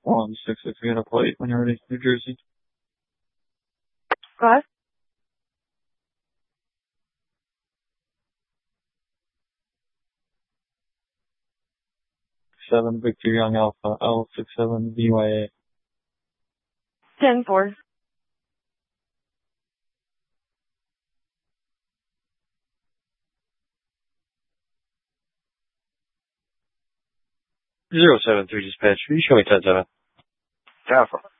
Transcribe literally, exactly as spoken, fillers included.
One six six, we got a plate when you're ready. New Jersey. Go ahead. Seven Victor Young Alpha L six seven B Y A. Ten four. Zero seven three dispatch. You show me ten seven. Alpha.